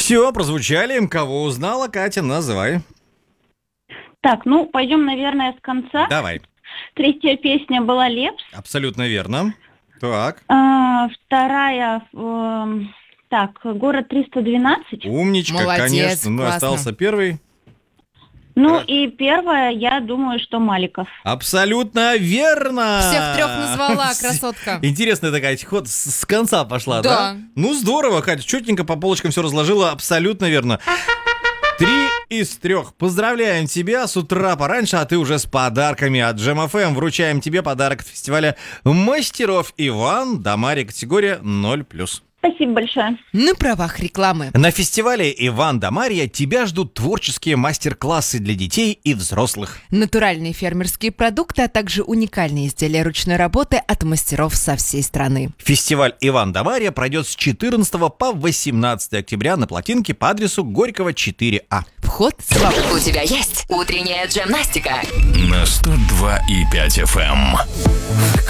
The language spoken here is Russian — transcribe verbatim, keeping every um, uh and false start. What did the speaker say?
Все, прозвучали. Кого узнала, Катя, называй. Так, ну, пойдем, наверное, с конца. Давай. Третья песня была «Лепс». Абсолютно верно. Так. А, вторая, э, так, «Город триста двенадцать». Умничка, Молодец, конечно. Ну, классно. остался первый. Ну, Хорошо. и первая, я думаю, что «Маликов». Абсолютно верно. Всех трех назвала, красотка. Интересная такая ход с с конца пошла, да? Да. Ну, здорово, Катя, четенько по полочкам все разложила, абсолютно верно. Три из трех. Поздравляем тебя с утра пораньше, а ты уже с подарками от Джем эф эм. Вручаем тебе подарок от фестиваля мастеров Иван да Марья, категория ноль плюс. Спасибо большое. На правах рекламы. На фестивале Иван да Марья тебя ждут творческие мастер-классы для детей и взрослых. Натуральные фермерские продукты, а также уникальные изделия ручной работы от мастеров со всей страны. Фестиваль Иван да Марья пройдет с четырнадцатого по восемнадцатое октября на Плотинке по адресу Горького четыре А. Вход свободен. У тебя есть утренняя джемнастика На сто два и пять эф эм.